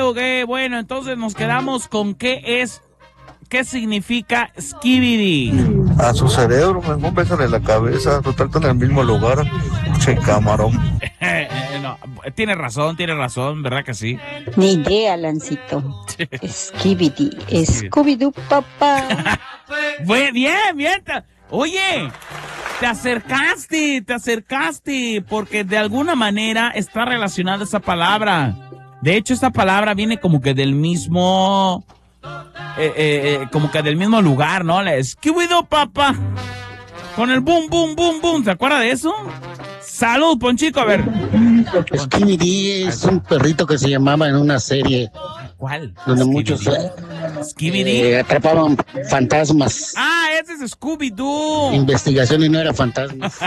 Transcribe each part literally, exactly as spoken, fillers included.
ok, bueno, entonces nos quedamos con qué es, qué significa skibidi. A su cerebro, mejor bésale la cabeza, total están en el mismo lugar. Che, camarón. No, tiene razón, tiene razón, ¿verdad que sí? Ni idea, Lancito. Skibidi, Scooby-Doo, papá. Bien, bien, bien. Oye, te acercaste, te acercaste, porque de alguna manera está relacionada esa palabra. De hecho, esta palabra viene como que del mismo, eh, eh, eh, como que del mismo lugar, ¿no? La Scooby-Doo, papá. Con el boom, boom, boom, boom. ¿Te acuerdas de eso? Salud, Ponchico, a ver. Skibidi es un perrito que se llamaba en una serie. ¿Cuál? Donde Skibidi. muchos Skibidi. eh, atrapaban fantasmas. Ah, ese es Scooby-Doo. Investigación y no era fantasmas.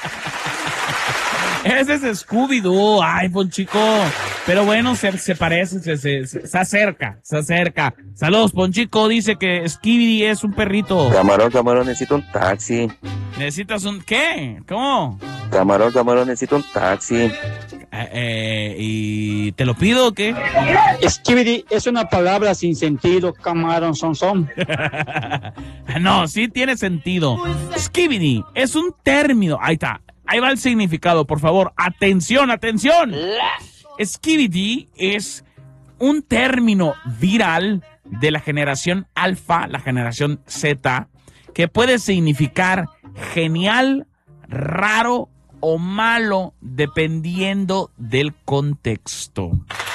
Ese es Scooby-Doo. Ay, Ponchico. Pero bueno, se, se parece, se, se, se acerca, se acerca. Saludos, Ponchico. Dice que Skibidi es un perrito. Camarón, camarón, necesito un taxi. ¿Necesitas un qué? ¿Cómo? Camarón, camarón, necesito un taxi. Eh, eh, ¿Y te lo pido o qué? Skibidi es una palabra sin sentido, camarón, son, son. No, sí tiene sentido. Skibidi es un término. Ahí está. Ahí va el significado, por favor. Atención, atención. Skibidi es un término viral de la generación alfa, la generación Z, que puede significar genial, raro o malo, dependiendo del contexto.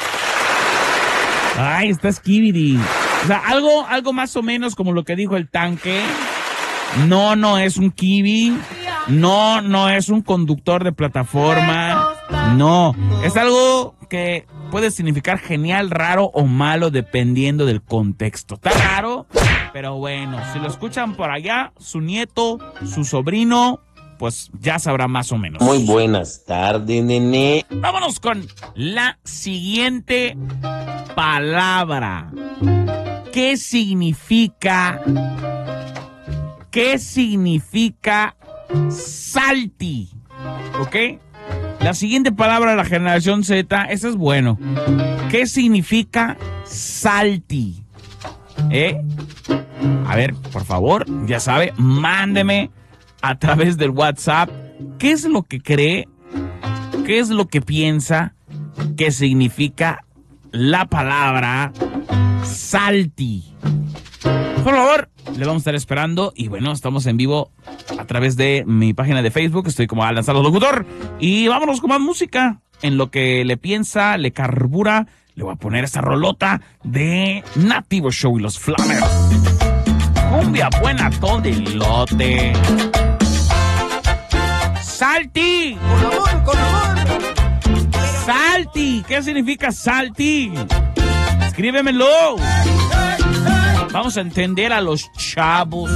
Ay, está Skibidi. O sea, algo, algo más o menos como lo que dijo el tanque. No, no es un kiwi. No, no es un conductor de plataforma. No, es algo que puede significar genial, raro o malo dependiendo del contexto. Está raro, pero bueno, si lo escuchan por allá, su nieto, su sobrino, pues ya sabrá más o menos. Muy buenas tardes, nene. Vámonos con la siguiente palabra. ¿Qué significa? ¿Qué significa salty? ¿Ok? La siguiente palabra de la generación Z, ese es bueno. ¿Qué significa salty? ¿Eh? A ver, por favor, ya sabe, mándeme a través del WhatsApp qué es lo que cree, qué es lo que piensa que significa la palabra salty. Por favor, le vamos a estar esperando. Y bueno, estamos en vivo a través de mi página de Facebook. Estoy como Alan Salas Locutor. Y vámonos con más música. En lo que le piensa, le carbura, le voy a poner esta rolota de Nativo Show y los Flamers. Cumbia buena todo el lote. ¡Salty! ¡Con amor, con amor! ¡Salty! ¿Qué significa salty? Escríbemelo. Vamos a entender a los chavos.